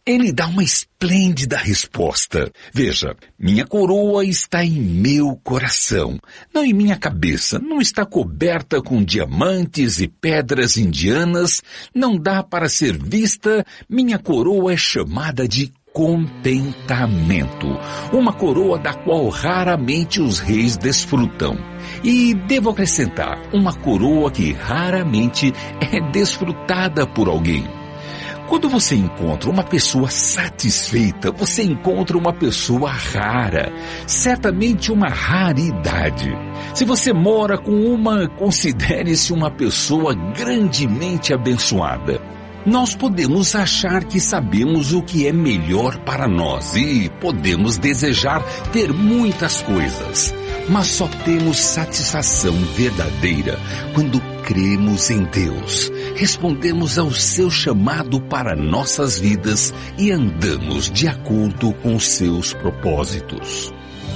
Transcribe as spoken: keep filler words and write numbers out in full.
Ele dá uma esplêndida resposta. Veja, minha coroa está em meu coração, não em minha cabeça. Não está coberta com diamantes e pedras indianas. Não dá para ser vista. Minha coroa é chamada de contentamento. Uma coroa da qual raramente os reis desfrutam. E devo acrescentar, uma coroa que raramente é desfrutada por alguém. Quando você encontra uma pessoa satisfeita, você encontra uma pessoa rara, certamente uma raridade. Se você mora com uma, considere-se uma pessoa grandemente abençoada. Nós podemos achar que sabemos o que é melhor para nós e podemos desejar ter muitas coisas, mas só temos satisfação verdadeira quando cremos em Deus, respondemos ao seu chamado para nossas vidas e andamos de acordo com seus propósitos.